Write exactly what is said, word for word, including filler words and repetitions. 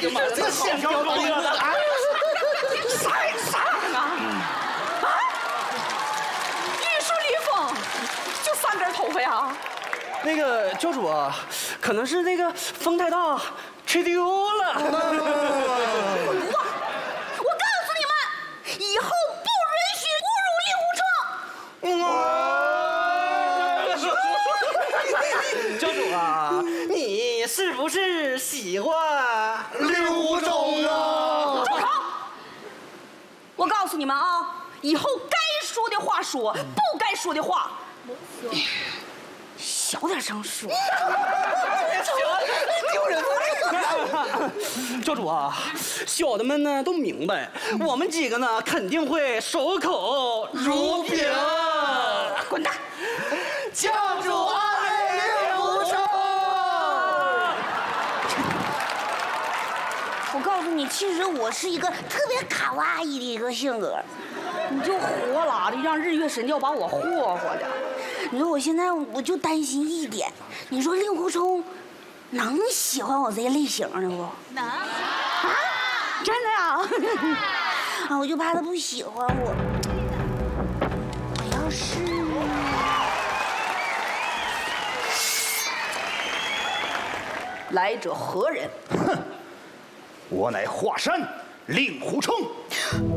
行吧，这线条勾勒的啊， 啥啥啊？啊！玉树临风，就三根头发呀？ 那个教主啊，可能是那个风太大，吹丢了。 我我告诉你们，以后不允许侮辱令狐冲。 教主啊，你是不是喜欢令狐冲啊？ 住口！我告诉你们啊，以后该说的话说，不该说的话，小点声说。 丢人了！教主啊，小的们呢都明白，我们几个呢肯定会守口如瓶。 滚蛋！ 教主爱令狐冲。 我告诉你，其实我是一个特别卡哇伊的一个性格。 你就活拉的让日月神教把我霍霍的。 你说我现在我就担心一点，你说令狐冲能喜欢我这类型的不？ 能啊？真的呀？ 啊，我就怕他不喜欢我。我要是…… 来者何人？ 哼，我乃华山令狐冲。